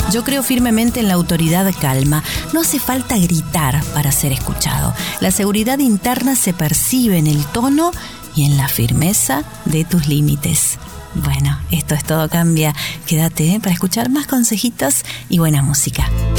Yo creo firmemente en la autoridad calma. No hace falta gritar para ser escuchado. La seguridad interna se percibe en el tono y en la firmeza de tus límites. Bueno, esto es Todo Cambia. Quédate para escuchar más consejitos y buena música.